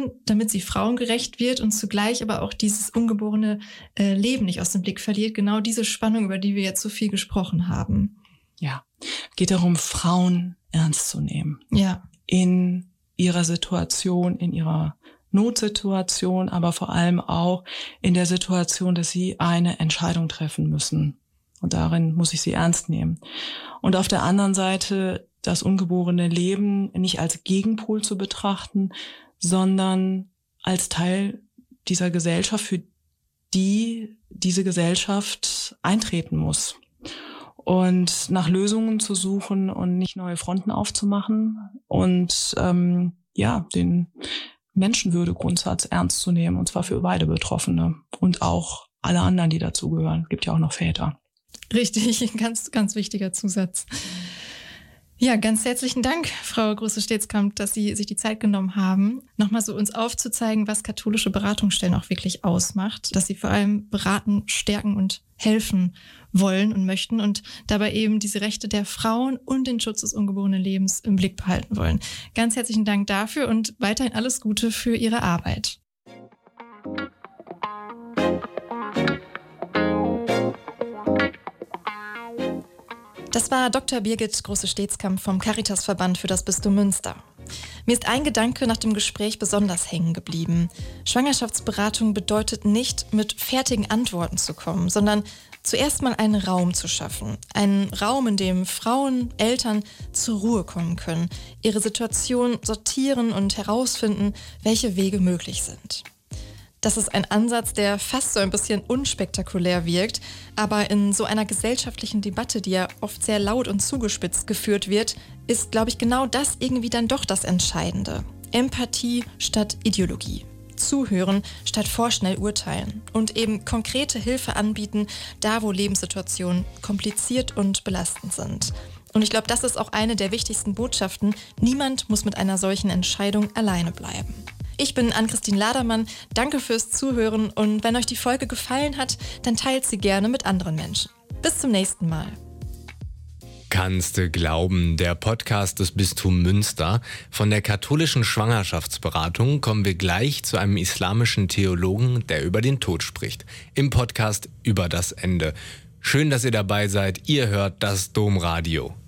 schaffen, damit sie frauengerecht wird und zugleich aber auch dieses ungeborene Leben nicht aus dem Blick verliert. Genau diese Spannung, über die wir jetzt so viel gesprochen haben. Ja, geht darum, Frauen ernst zu nehmen. Ja. In ihrer Situation, in ihrer Notsituation, aber vor allem auch in der Situation, dass sie eine Entscheidung treffen müssen. Und darin muss ich sie ernst nehmen. Und auf der anderen Seite das ungeborene Leben nicht als Gegenpol zu betrachten, sondern als Teil dieser Gesellschaft, für die diese Gesellschaft eintreten muss. Und nach Lösungen zu suchen und nicht neue Fronten aufzumachen und den Menschenwürdegrundsatz ernst zu nehmen, und zwar für beide Betroffene und auch alle anderen, die dazugehören. Es gibt ja auch noch Väter. Richtig, ein ganz, ganz wichtiger Zusatz. Ja, ganz herzlichen Dank, Frau Große-Steetzkamp, dass Sie sich die Zeit genommen haben, nochmal so uns aufzuzeigen, was katholische Beratungsstellen auch wirklich ausmacht, dass sie vor allem beraten, stärken und helfen wollen und möchten und dabei eben diese Rechte der Frauen und den Schutz des ungeborenen Lebens im Blick behalten wollen. Ganz herzlichen Dank dafür und weiterhin alles Gute für Ihre Arbeit. Das war Dr. Birgit Große-Steetzkamp vom Caritasverband für das Bistum Münster. Mir ist ein Gedanke nach dem Gespräch besonders hängen geblieben. Schwangerschaftsberatung bedeutet nicht, mit fertigen Antworten zu kommen, sondern zuerst mal einen Raum zu schaffen. Einen Raum, in dem Frauen, Eltern zur Ruhe kommen können, ihre Situation sortieren und herausfinden, welche Wege möglich sind. Das ist ein Ansatz, der fast so ein bisschen unspektakulär wirkt, aber in so einer gesellschaftlichen Debatte, die ja oft sehr laut und zugespitzt geführt wird, ist, glaube ich, genau das irgendwie dann doch das Entscheidende. Empathie statt Ideologie. Zuhören statt vorschnell urteilen und eben konkrete Hilfe anbieten, da wo Lebenssituationen kompliziert und belastend sind. Und ich glaube, das ist auch eine der wichtigsten Botschaften. Niemand muss mit einer solchen Entscheidung alleine bleiben. Ich bin Ann-Christine Ladermann, danke fürs Zuhören und wenn euch die Folge gefallen hat, dann teilt sie gerne mit anderen Menschen. Bis zum nächsten Mal. Kannst du glauben, der Podcast des Bistum Münster. Von der katholischen Schwangerschaftsberatung kommen wir gleich zu einem islamischen Theologen, der über den Tod spricht. Im Podcast Über das Ende. Schön, dass ihr dabei seid. Ihr hört das Domradio.